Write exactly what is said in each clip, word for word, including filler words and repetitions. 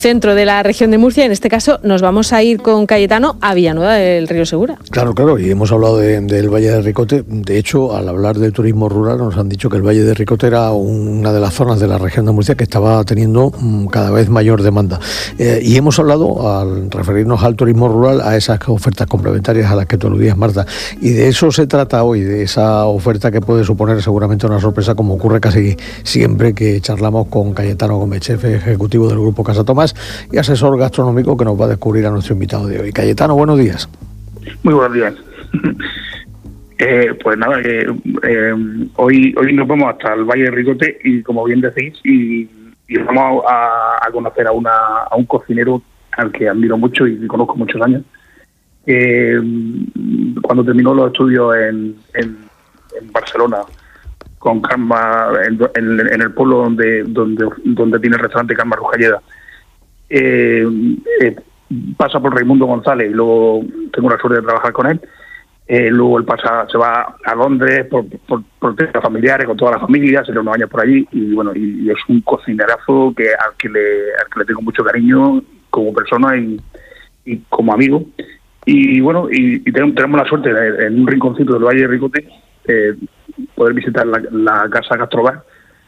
Centro de la región de Murcia. En este caso nos vamos a ir con Cayetano a Villanueva del Río Segura. Claro, claro, y hemos hablado de, del Valle de Ricote. De hecho, al hablar del turismo rural nos han dicho que el Valle de Ricote era una de las zonas de la región de Murcia que estaba teniendo mmm, cada vez mayor demanda. Eh, y hemos hablado, al referirnos al turismo rural, a esas ofertas complementarias a las que tú aludías, Marta. Y de eso se trata hoy, de esa oferta que puede suponer seguramente una sorpresa, como ocurre casi siempre que charlamos con Cayetano Gómez, jefe ejecutivo del Grupo Casa Tomás y asesor gastronómico, que nos va a descubrir a nuestro invitado de hoy. Cayetano, buenos días. Muy buenos días. eh, pues nada, eh, eh, hoy hoy nos vamos hasta el Valle de Ricote y, como bien decís, y, y vamos a, a conocer a, una, a un cocinero al que admiro mucho y conozco muchos años. Eh, cuando terminó los estudios en, en, en Barcelona, con Carme, en, en, en el pueblo donde, donde, donde tiene el restaurante Carme Rujalleda, Eh, eh, pasa por Raimundo González y luego tengo la suerte de trabajar con él. Eh, luego él pasa, se va a Londres por, por, por temas familiares, con toda la familia, se le unos años por allí y bueno, y, y es un cocinerazo que al que le al que le tengo mucho cariño como persona y, y como amigo. Y bueno, y, y tenemos, tenemos la suerte de, en un rinconcito del Valle de Ricote, eh, poder visitar la, la casa Gastrobar.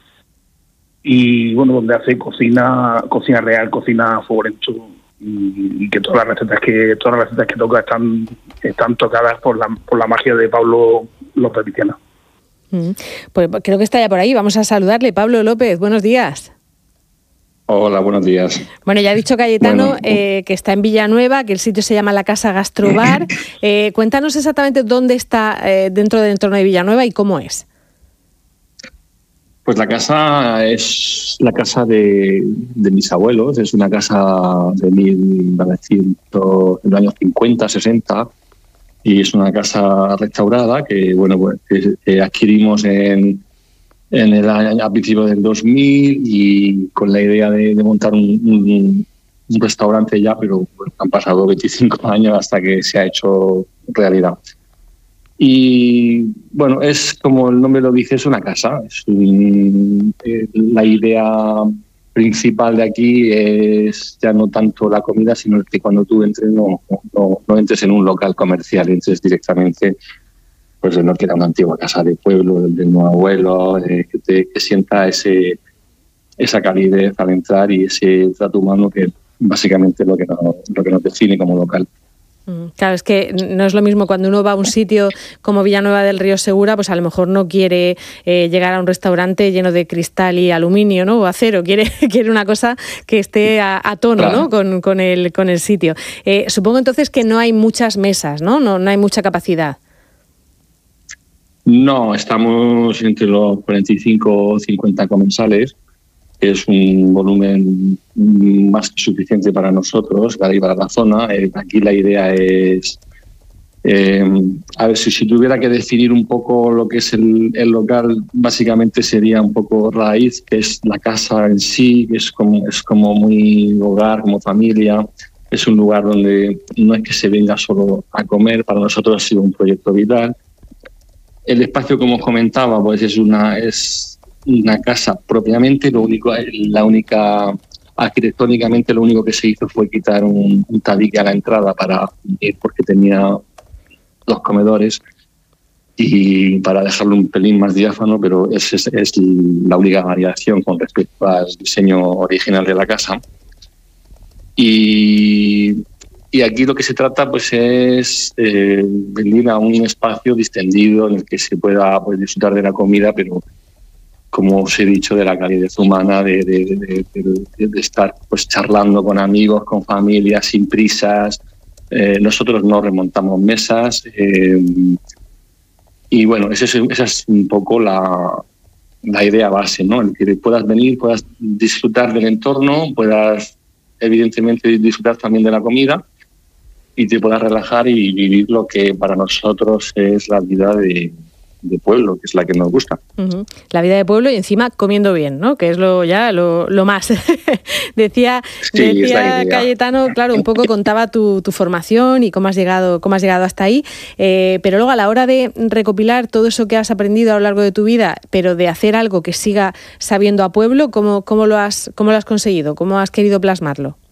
Y bueno, donde hace cocina cocina real, cocina a fuego lento, y, y que todas las recetas que todas las recetas que toca están están tocadas por la por la magia de Pablo López Viciana. Mm, pues creo que está ya por ahí. Vamos a saludarle. Pablo López, buenos días. Hola, buenos días. Bueno, ya ha dicho Cayetano bueno, eh, que está en Villanueva, que el sitio se llama la Casa Gastrobar. Eh, cuéntanos exactamente dónde está eh, dentro del entorno de Villanueva y cómo es. Pues la casa es la casa de, de mis abuelos, es una casa de mil novecientos, de los años cincuenta, sesenta, y es una casa restaurada que, bueno, pues que, que adquirimos en, en el año, a principios del dos mil, y con la idea de, de montar un, un, un restaurante ya, pero bueno, han pasado veinticinco años hasta que se ha hecho realidad. Y bueno, es como el nombre lo dice, es una casa. Es un, eh, la idea principal de aquí es ya no tanto la comida, sino que cuando tú entres no, no, no entres en un local comercial, entres directamente, pues no que era una antigua casa de pueblo, del, del nuevo abuelo, eh, que, te, que sienta ese, esa calidez al entrar y ese trato humano que básicamente es lo que nos, lo que nos define como local. Claro, es que no es lo mismo cuando uno va a un sitio como Villanueva del Río Segura, pues a lo mejor no quiere eh, llegar a un restaurante lleno de cristal y aluminio, ¿no? O acero, quiere, quiere una cosa que esté a, a tono, claro, ¿no? Con, con, el, con el sitio. Eh, supongo entonces que no hay muchas mesas, ¿no? No, no hay mucha capacidad. No, estamos entre los cuarenta y cinco o cincuenta comensales. Es un volumen más que suficiente para nosotros, para ir para la zona. Eh, aquí la idea es, eh, a ver, si, si tuviera que definir un poco lo que es el, el local, básicamente sería un poco raíz, que es la casa en sí, que es como, es como muy hogar, como familia. Es un lugar donde no es que se venga solo a comer, para nosotros ha sido un proyecto vital. El espacio, como os comentaba, pues es una... es una casa propiamente, lo único, la única, arquitectónicamente lo único que se hizo fue quitar un, un tabique a la entrada para ir, porque tenía dos comedores, y para dejarlo un pelín más diáfano, pero esa es, es la única variación con respecto al diseño original de la casa. Y, y aquí lo que se trata pues es eh, venir a un espacio distendido en el que se pueda pues, disfrutar de la comida, pero como os he dicho, de la calidez humana, de, de, de, de, de estar pues charlando con amigos, con familias, sin prisas. Eh, nosotros no remontamos mesas. Eh, y bueno, esa es, esa es un poco la, la idea base, ¿no? El que puedas venir, puedas disfrutar del entorno, puedas evidentemente disfrutar también de la comida y te puedas relajar y vivir lo que para nosotros es la vida de, de pueblo, que es la que nos gusta. Uh-huh. La vida de pueblo y encima comiendo bien, ¿no? Que es lo ya lo, lo más. decía sí, decía Cayetano, claro, un poco contaba tu, tu formación y cómo has llegado, cómo has llegado hasta ahí, eh, pero luego a la hora de recopilar todo eso que has aprendido a lo largo de tu vida, pero de hacer algo que siga sabiendo a pueblo, ¿cómo, cómo lo has, cómo lo has conseguido? ¿Cómo has querido plasmarlo?